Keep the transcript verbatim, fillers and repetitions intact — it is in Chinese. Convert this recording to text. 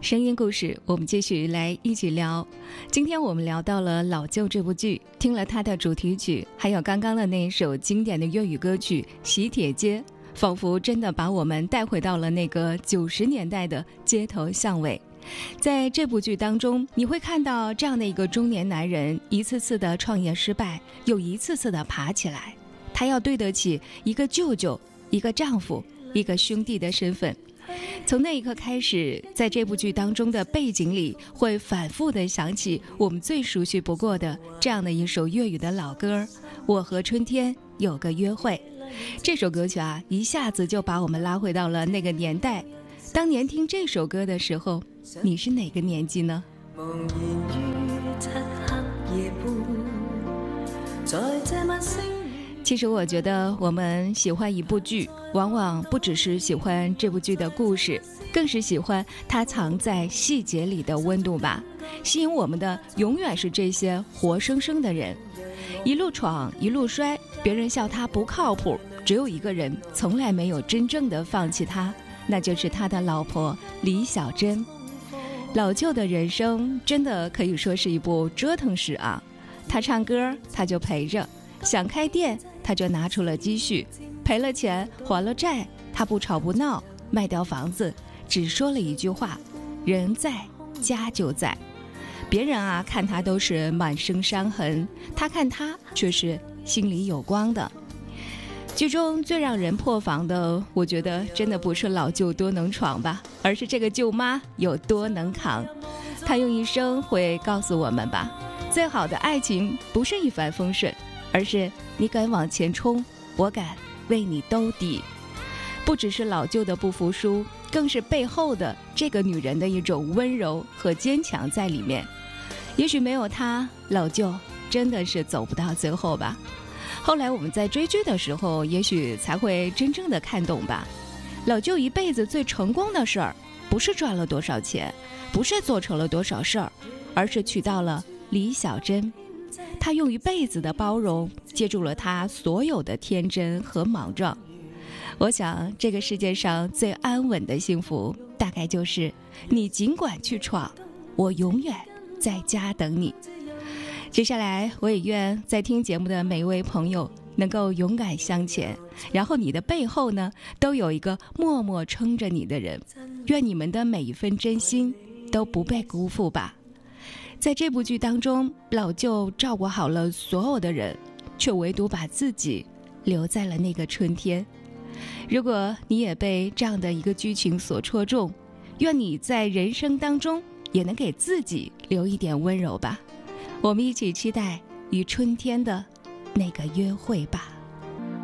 声音故事，我们继续来一起聊。今天我们聊到了《老舅》这部剧，听了它的主题曲，还有刚刚的那一首经典的粤语歌曲《喜帖街》，仿佛真的把我们带回到了那个九十年代的街头巷尾。在这部剧当中，你会看到这样的一个中年男人，一次次的创业失败，又一次次的爬起来，他要对得起一个舅舅、一个丈夫、一个兄弟的身份。从那一刻开始，在这部剧当中的背景里会反复的想起我们最熟悉不过的这样的一首粤语的老歌，我和春天有个约会。这首歌曲啊，一下子就把我们拉回到了那个年代。当年听这首歌的时候，你是哪个年纪呢？茫然于漆黑夜半，在这晚星。其实我觉得我们喜欢一部剧，往往不只是喜欢这部剧的故事，更是喜欢它藏在细节里的温度吧。吸引我们的永远是这些活生生的人，一路闯一路摔，别人笑他不靠谱，只有一个人从来没有真正的放弃他，那就是他的老婆李小珍。老舅的人生真的可以说是一部折腾史啊，他唱歌他就陪着，想开店他就拿出了积蓄，赔了钱还了债，他不吵不闹，卖掉房子，只说了一句话：人在家就在。别人啊看他都是满身伤痕，他看他却是心里有光的。剧中最让人破防的，我觉得真的不是老舅多能闯吧，而是这个舅妈有多能扛。她用一生会告诉我们吧，最好的爱情不是一帆风顺，而是你敢往前冲，我敢为你兜底。不只是老舅的不服输，更是背后的这个女人的一种温柔和坚强在里面。也许没有她，老舅真的是走不到最后吧。后来我们在追剧的时候，也许才会真正的看懂吧。老舅一辈子最成功的事儿，不是赚了多少钱，不是做成了多少事儿，而是娶到了李小珍。他用一辈子的包容接住了他所有的天真和莽撞。我想这个世界上最安稳的幸福，大概就是你尽管去闯，我永远在家等你。接下来我也愿在听节目的每一位朋友能够勇敢向前，然后你的背后呢都有一个默默撑着你的人，愿你们的每一份真心都不被辜负吧。在这部剧当中，老舅照顾好了所有的人，却唯独把自己留在了那个春天。如果你也被这样的一个剧情所戳中，愿你在人生当中也能给自己留一点温柔吧。我们一起期待与春天的那个约会吧。